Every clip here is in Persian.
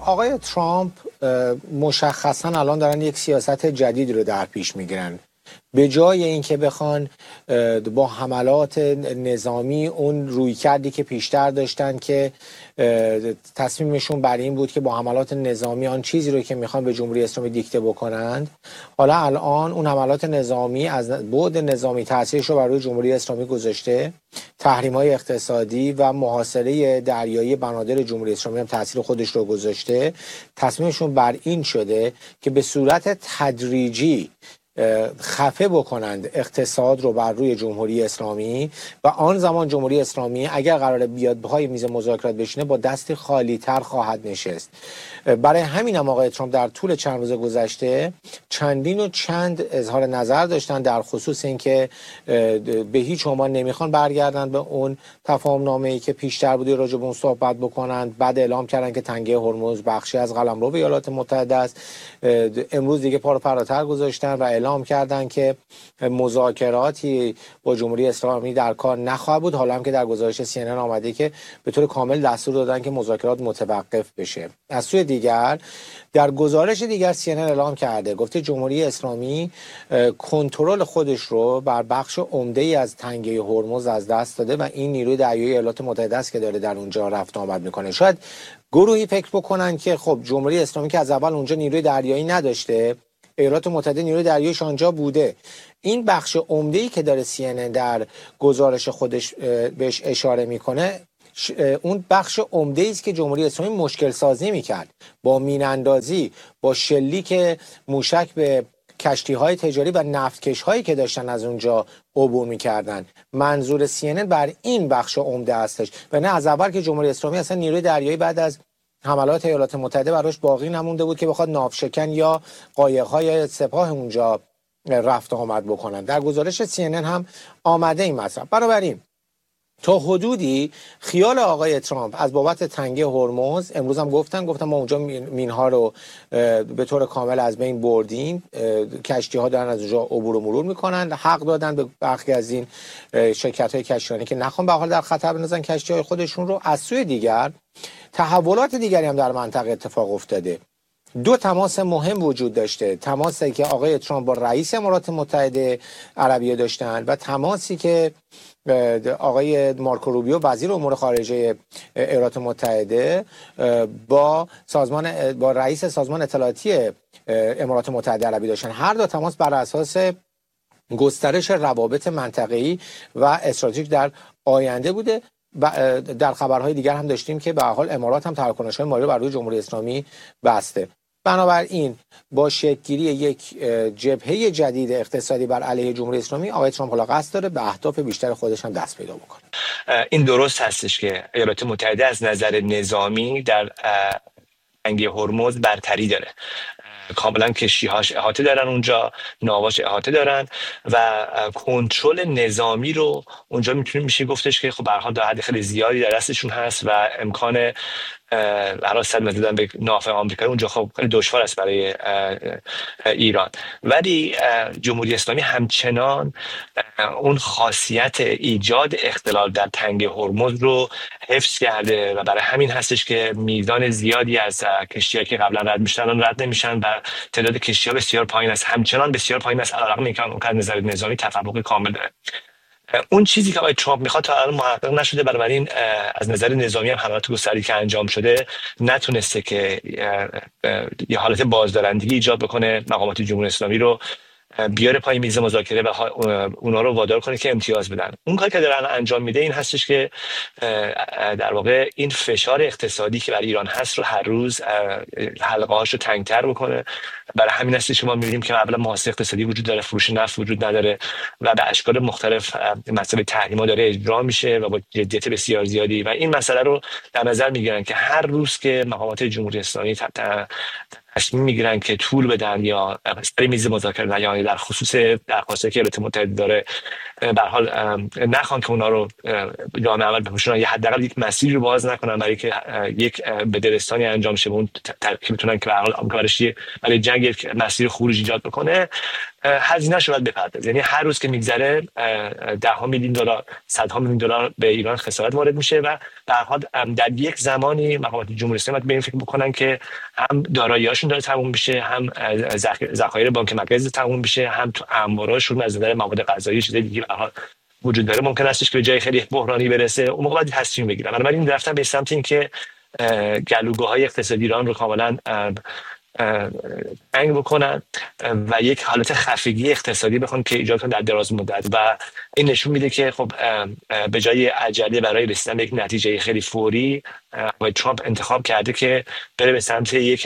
آقای ترامپ مشخصا الان دارن یک سیاست جدید رو در پیش میگیرن. به جای اینکه بخوان با حملات نظامی اون رویکردی که پیشتر داشتن که تصمیمشون بر این بود که با حملات نظامی آن چیزی رو که میخوان به جمهوری اسلامی دیکته بکنند، حالا الان اون حملات نظامی از بعد نظامی تاثیرش رو بر روی جمهوری اسلامی گذاشته، تحریم‌های اقتصادی و محاصره دریایی بنادر جمهوری اسلامی هم تاثیر خودش رو گذاشته. تصمیمشون بر این شده که به صورت تدریجی خفه بکنند اقتصاد رو بر روی جمهوری اسلامی و آن زمان جمهوری اسلامی اگر قراره بیاد پای میز مذاکرات بشینه با دستی خالی تر خواهد نشست. برای همین هم آقای ترامپ در طول چند روز گذشته چند اظهار نظر داشتن در خصوص اینکه به هیچ عنوان نمیخوان برگردن به اون تفاهم نامه‌ای که پیشتر بوده راجع به اون صحبت بکنند. بعد اعلام کردن که تنگه هرمز بخشی از قلمرو ایالات متحده است. امروز دیگه پا رو فراتر گذاشتن و اعلام کردن که مذاکراتی با جمهوری اسلامی در کار نخواهد بود، حالا هم که در گزارش CNN آمده که به طور کامل دستور دادن که مذاکرات متوقف بشه. از سوی دیگر در گزارش دیگر CNN اعلام کرده، گفته جمهوری اسلامی کنترل خودش رو بر بخش عمده‌ای از تنگه هرمز از دست داده و این نیروی دریایی ایالات متحده است که داره در اونجا رفت آمد میکنه. شاید گروهی فکر بکنن که خب جمهوری اسلامی که از اول اونجا نیروی دریایی نداشته، ایالات متحده نیروی دریاییش آنجا بوده. این بخش عمده‌ای که داره CNN در گزارش خودش بهش اشاره میکنه، اون بخش عمده‌ای است که جمهوری اسلامی مشکل سازی میکرد با مین‌اندازی، با شلیک موشک به کشتی‌های تجاری و نفتکش‌هایی که داشتن از اونجا عبور می‌کردن. منظور CNN بر این بخش عمده هستش و نه از اول که جمهوری اسلامی اصلا نیروی دریایی بعد از حملات ایالات متحده براش باقی نمونده بود که بخواد ناوشکن یا قایق‌های سپاه اونجا رفت آمد بکنن. در گزارش CNN هم آمده این مطلب. بنابراین تا حدودی خیال آقای ترامپ از بابت تنگه هرمز، امروز هم گفتن ما اونجا مینها رو به طور کامل از بین بردیم، کشتی ها دارن از اونجا عبور و مرور میکنن، حق دادن به برخی از این شرکت های کشتیرانی که نخوان به حال در خطر بندازن کشتی های خودشون رو. از سوی دیگر تحولات دیگری هم در منطقه اتفاق افتاده. دو تماس مهم وجود داشته، تماسی که آقای ترامپ با رئیس امارات متحده عربیه داشتن و تماسی که آقای مارکو روبیو وزیر امور خارجه ایالات متحده با رئیس سازمان اطلاعاتی امارات متحده عربی داشتن. هر دو تماس بر اساس گسترش روابط منطقه‌ای و استراتژیک در آینده بوده. در خبرهای دیگر هم داشتیم که به هر حال امارات هم تراکنش‌های مالی رو بر روی جمهوری اسلامی بسته. بنابراین با شکل‌گیری یک جبهه جدید اقتصادی بر علیه جمهوری اسلامی، آقای ترامپ حالا قصد داره به اهداف بیشتر خودش هم دست پیدا بکنه. این درست هستش که ایالات متحده از نظر نظامی در تنگه هرمز برتری داره. کاملا کشتی‌هاش احاطه دارن اونجا، ناواش احاطه دارن و کنترل نظامی رو اونجا میشه گفتش که خب به هر حال در حد خیلی زیادی در دستشون هست و امکان برای صدمه زدن به ناف آمریکایی اونجا خب خیلی دشوار است برای ایران. ولی جمهوری اسلامی همچنان اون خاصیت ایجاد اختلال در تنگه هرمز رو حفظ کرده و برای همین هستش که میزان زیادی از کشتی‌هایی که قبلا رد میشدن رد نمیشن و تعداد کشتی‌ها بسیار پایین است، همچنان بسیار پایین است، علیرغم اینکه اون از نظر نظامی تفوق کامل داره. اون چیزی که آقای ترامپ میخواد تا الان محقق نشده، بنابراین از نظر نظامی هم حملات گستردی که انجام شده نتونسته که یه حالت بازدارندگی ایجاد بکنه، مقامات جمهوری اسلامی رو بیاره پای میز مذاکره و اونا رو وادار کنه که امتیاز بدن. اون کاری که دارن انجام میده این هستش که در واقع این فشار اقتصادی که برای ایران هست رو هر روز حلقه هاشو تنگتر بکنه. برای همین هستش که ما میبینیم که اولا محاصره اقتصادی وجود داره، فروش نفت وجود نداره و به اشکال مختلف مسئله تحریما داره اجرا میشه و با جدیت بسیار زیادی و این مسئله رو در نظر میگیرن که هر روز که مقامات جمهوری اسلامی تصمیم میگیرن که طول بدن یا سر میز مذاکره نیان، در خصوص درخواستی که ایالات متحده داره به هر حال نخوان که اونا رو جامعه عمل بپوشونن یا حداقل یک مسیری رو باز نکنن برای که یک بدرستانی انجام شه، اون که میتونن که به هر حال آمریکا برای جنگ یک مسیر خروج ایجاد بکنه. هزینه‌اش رو باید بپردازه. یعنی هر روز که میگذره $10 میلیون، $100 میلیون به ایران خسارت وارد میشه و به هر حال در یک زمانی مقامات جمهوری اسلامی باید به این فکر بکنن که هم دارایی‌هاشون داره تموم میشه، هم ذخایر بانک مرکزی تموم میشه، هم تو انباراشون از نظر مواد غذایی چیزای دیگه به هر حال وجود داره، ممکن استش که به جای خیلی بحرانی برسه. اون موقع باید تصمیم بگیرن. بنابراین رفتن به سمت اینکه گلوگاه‌های اقتصادی ایران رو کاملا تنگ بکنن و یک حالت خفگی اقتصادی بخوان که ایجاد کنن در دراز مدت. و این نشون میده که خب به جای عجله برای رسیدن به یک نتیجه خیلی فوری، آقای ترامپ انتخاب کرده که بره به سمت یک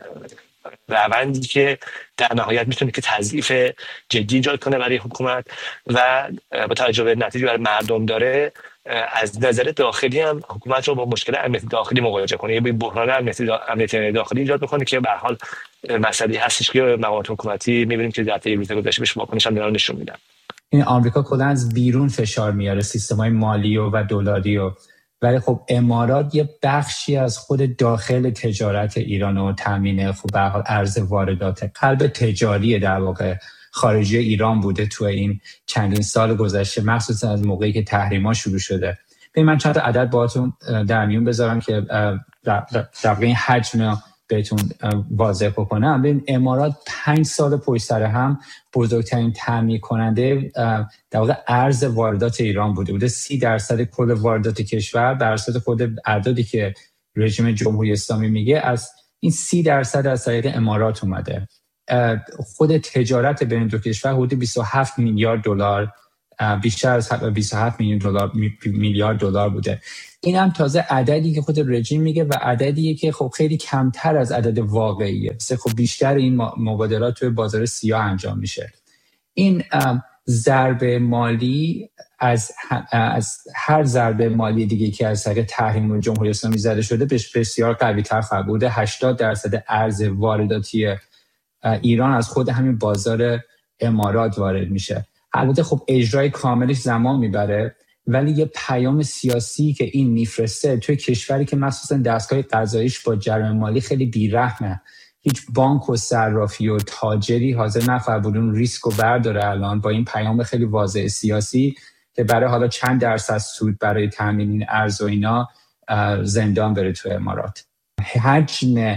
روندی که در نهایت میتونه که تضعیف جدی ایجاد کنه برای حکومت و با توجه به نتیجه برای مردم داره، از نظر داخلی هم حکومت رو با مشکل امنیتی داخلی مواجه کنه، یه بحران امنیتی داخلی ایجاد بکنه که به هر حال مسئله هستش که مقامات حکومتی میبینیم که در طی روز گذشته بهش واکنش هم نشون میدن. این آمریکا کلا از بیرون فشار میاره سیستم‌های مالی و دلاری ولی خب امارات یه بخشی از خود داخل تجارت ایران و تامین خب به هر حال ارز واردات قلب تجاری در واقع خارجی ایران بوده تو این چندین سال گذشته، مخصوصا از موقعی که تحریم‌ها شروع شده. من چند تا عدد باهاتون در میون بذارم که در واقع این حجم بهتون واضح بکنم. ببین امارات 5 سال پشت سر هم بزرگترین تامین کننده در واقع ارز واردات ایران بوده 30% کل واردات کشور بر اساس خود اعدادی که رژیم جمهوری اسلامی میگه، از این 30% از طریق امارات اومده. خود تجارت بین دو کشور حدود 27 میلیارد دلار، بیشتر از 27 میلیارد دلار بوده. این هم تازه عددی که خود رژیم میگه و عددیه که خب خیلی کمتر از عدد واقعیه. خب بیشتر این مبادلات توی بازار سیاه انجام میشه. این ضربه مالی از هر ضربه مالی دیگه که از طریق تحریم جمهوری اسلامی زده شده بسیار قوی تر خواهد بوده. 80% ارز وارداتی ایران از خود همین بازار امارات وارد میشه. البته خب اجرای کاملش زمان میبره، ولی یه پیام سیاسی که این میفرسته توی کشوری که مخصوصا دستگاه قضاییش با جرم مالی خیلی بیرحمه، هیچ بانک و صرافی و تاجری حاضر نخواهد بود اون ریسک رو برداره الان با این پیام خیلی واضح سیاسی که برای حالا چند درصد سود برای تامین این ارز و اینا زندان بره توی امارات. حجم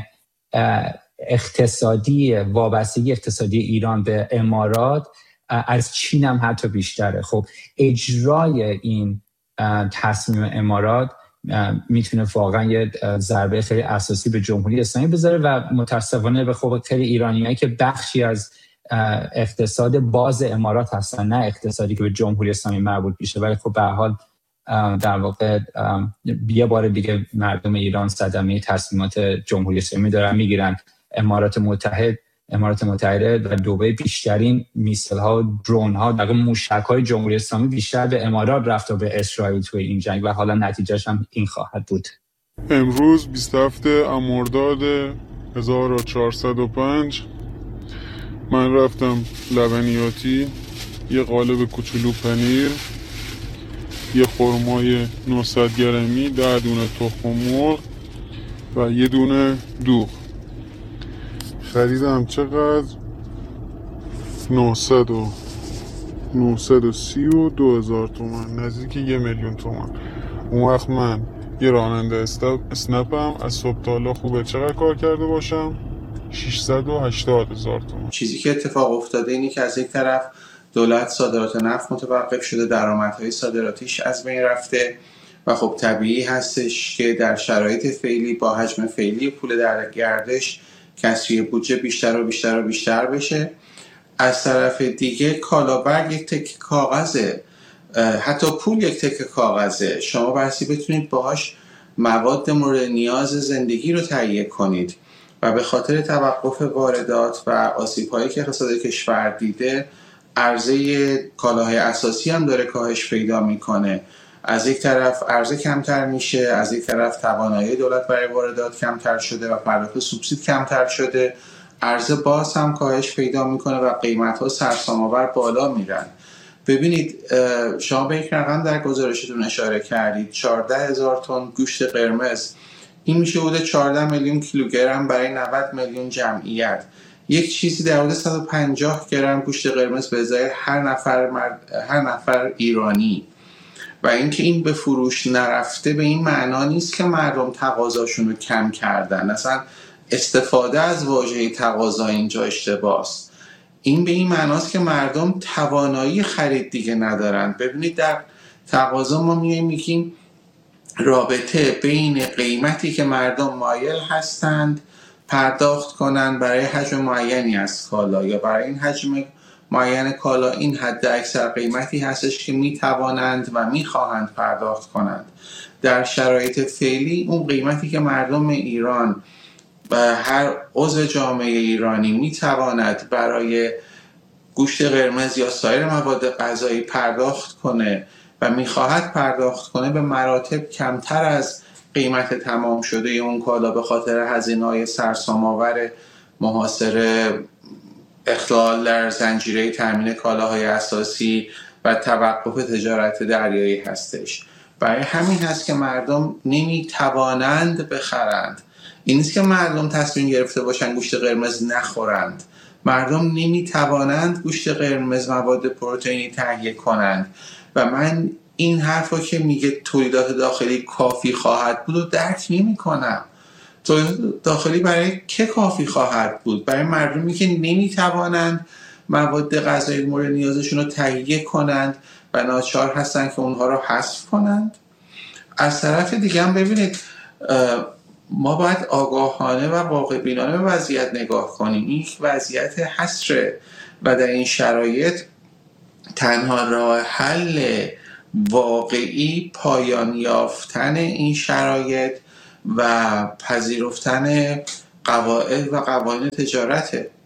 اقتصادی وابستگی اقتصادی ایران به امارات از چین هم حتی بیشتره. خب اجرای این تصمیم امارات میتونه واقعا یه ضربه خیلی اساسی به جمهوری اسلامی بذاره و متاسفانه به خب خیلی ایرانیایی که بخشی از اقتصاد باز امارات هستن، نه اقتصادی که به جمهوری اسلامی مربوط میشه، ولی خب به هر حال در واقع یه بار دیگه مردم ایران صدمه تصمیمات جمهوری اسلامی دارن میگیرن. امارات متحده و دبی بیشترین میسایل ها و درون ها در موشک های جمهوری اسلامی بیشتر به امارات رفت و به اسرائیل توی این جنگ و حالا نتیجهش هم این خواهد بود. امروز 27 مرداد 1405 من رفتم لبنیاتی، یه قالب کوچولو پنیر، یه خرمای 900 گرمی، 10 دونه تخم مرغ و یه دونه دوغ خریدم. چقدر؟ 932,000 تومان، نزدیک 1,000,000 تومان. اون وقت من یه راننده اسنپم، از صبح تا حالا خوبه چقدر کار کرده باشم؟ 680,000 تومان. چیزی که اتفاق افتاده اینه که از یک طرف دولت صادرات نفت متوقف شده، درآمدهای صادراتیش از بین رفته و خب طبیعی هستش که در شرایط فعلی با حجم فعلی پول در گردش کسری بودجه بیشتر و بیشتر و بیشتر بشه. از طرف دیگه کالابرگ یک تکه کاغذه، حتی پول یک تکه کاغذه، شما بسی بتونید باهاش مواد مورد نیاز زندگی رو تهیه کنید و به خاطر توقف واردات و آسیب‌هایی که اقتصاد کشور دیده، عرضه کالاهای اساسی هم داره کاهش پیدا میکنه. از یک طرف عرضه کمتر میشه، از یک طرف توانایی دولت برای واردات کمتر شده و پرداخت سوبسید کمتر شده، عرضه باز هم کاهش پیدا میکنه و قیمت‌ها سرسام‌آور بالا میرن. ببینید شما به یک رقم در گزارشتون اشاره کردید، 14,000 تن گوشت قرمز، این میشه بوده 14 میلیون کیلوگرم برای 90 میلیون جمعیت. یک چیزی در حدود 150 گرم گوشت قرمز به ازای هر نفر ایرانی. و اینکه این به فروش نرفته به این معنا نیست که مردم تقاضاشون رو کم کردن. اصلا استفاده از واژه تقاضا اینجا اشتباه است. این به این معناست که مردم توانایی خرید دیگه ندارن. ببینید در تقاضا ما میگیم رابطه بین قیمتی که مردم مایل هستند پرداخت کنند برای حجم معینی از کالا یا برای این حجم معین کالا این حد اکثر قیمتی هستش که میتوانند و میخواهند پرداخت کنند. در شرایط فعلی اون قیمتی که مردم ایران و هر عضو جامعه ایرانی میتواند برای گوشت قرمز یا سایر مواد غذایی پرداخت کنه و میخواهد پرداخت کنه به مراتب کمتر از قیمت تمام شده اون کالا به خاطر هزینه‌های سرسام‌آور محاصره، اخلال در زنجیره تامین کالاهای اساسی و توقف تجارت دریایی هستش. برای همین هست که مردم نمیتوانند بخرند. این نیست که مردم تصمیم گرفته باشن گوشت قرمز نخورند. مردم نمیتوانند گوشت قرمز مواد پروتئینی تهیه کنند و من این حرفو که میگه تولیدات داخلی کافی خواهد بود و درک نمی‌کنم. تولید داخلی برای که کافی خواهد بود؟ برای مردمی که نمیتوانند مواد غذایی مورد نیازشون رو تهیه کنند و ناچار هستند که اونها رو حذف کنند. از طرف دیگه هم ببینید ما باید آگاهانه و واقع بینانه به وضعیت نگاه کنیم. این یک وضعیت حسره و در این شرایط تنها راه حل واقعی پایان یافتن این شرایط و پذیرفتن قواعد و قوانین تجارته.